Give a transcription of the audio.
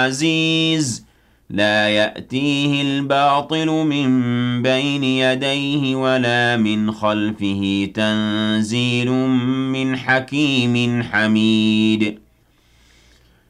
عزيز لا يأتيه الباطل من بين يديه ولا من خلفه تنزيل من حكيم حميد